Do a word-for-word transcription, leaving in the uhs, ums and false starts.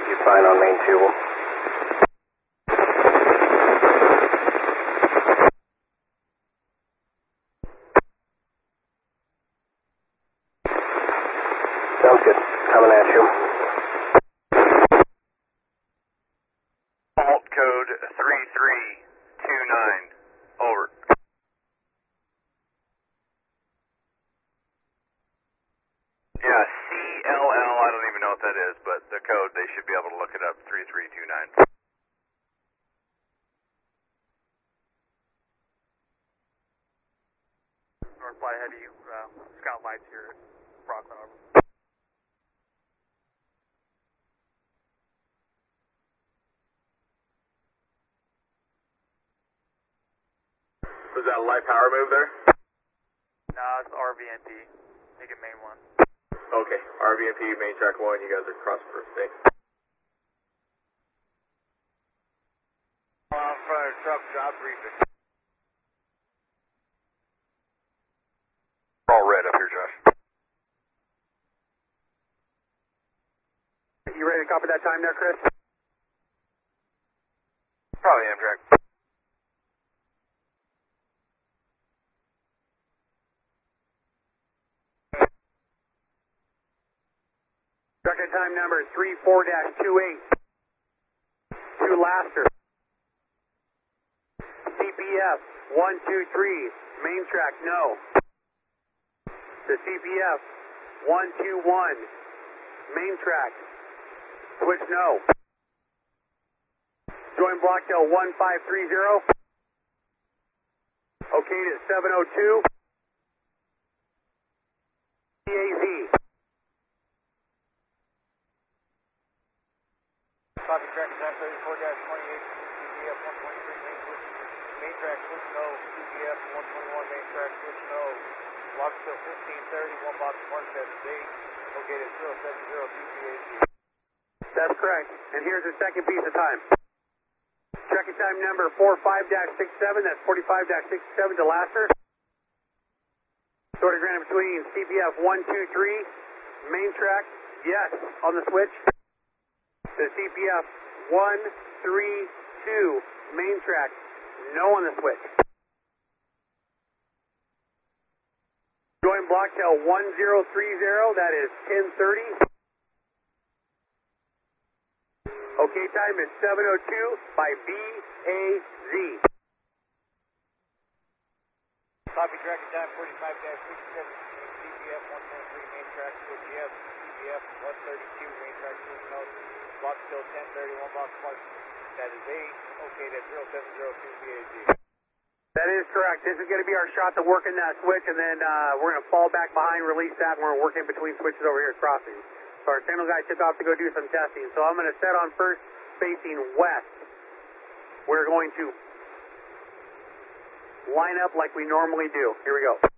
You fine on main fuel? Sounds good. Coming at you. Alt code three three two nine. Over. Yeah, C L L, I don't even know what that is, but the code, they should be able to look it up, three three two nine. North flight ahead of you, uh, scout lights here at Rockland Harbor. Was that a light power move there? Nah, it's R V N P. Make it main one. Okay, R V N P, main track one, you guys are cross first base. On front of truck, job briefing. We're all red up here, Josh. You ready to copy that time there, Chris? Probably Amtrak. Record time number three four dash two eight. To Laster. C P F one two three. Main track, no. To C P F one two one. Main track. Switch, no. Join Blocktail one five three zero. Okay to seven oh two. P A Z. Copy track time thirty-four dash twenty-eight, C P F one twenty-three, main switch, main track switch no, C P F one twenty-one, main track switch no, block still fifteen thirty, one box mark, that's eight, located zero seven zero two P A Z. That's correct. And here's the second piece of time. Checking time number four five dash six seven, that's forty-five dash sixty-seven to Laster. Sortogram between C P F one two three, main track, yes, on the switch. To C P F one three two, main track, no on the switch. Join Blocktail one zero three zero, that is ten thirty. Okay, time is seven oh two by B A Z. Copy tracking time forty-five dash sixty-seven, C P F one twenty-three, main track switch yes, C P F one thirty-two, main track switch no, block still ten thirty, one box mark, that is eight, okay, that's zero seven zero two P A Z. That is correct. This is going to be our shot to work in that switch, and then uh, we're going to fall back behind, release that, and we're going to work in between switches over here at crossing. So our signal guy took off to go do some testing. So I'm going to set on first facing west. We're going to line up like we normally do. Here we go.